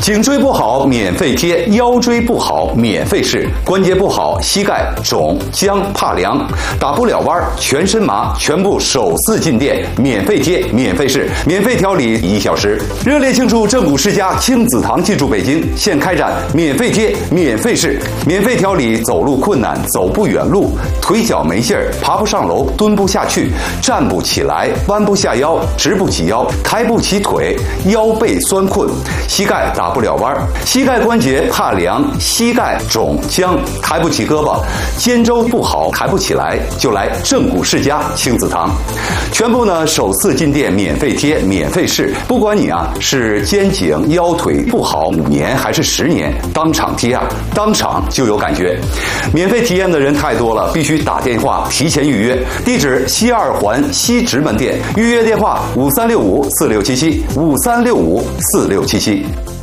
颈椎不好免费贴，腰椎不好免费试，关节不好膝盖肿僵怕凉打不了弯全身麻，全部首次进店免费贴免费试，免费调理1小时。热烈庆祝正骨世家亲子堂进驻北京，现开展免费贴免费试，免费调理走路困难走不远路，腿脚没劲儿爬不上楼蹲不下去站不起来弯不下腰直不起腰抬不起腿腰背酸困膝盖打不了弯膝盖关节怕凉膝盖肿僵抬不起胳膊肩周不好抬不起来，就来正骨世家亲子堂，全部呢首次进店免费贴免费试，不管你是肩颈腰腿不好5年还是10年，当场贴当场就有感觉。免费体验的人太多了，必须打电话提前预约。地址西2环西直门店，预约电话5365467753654677。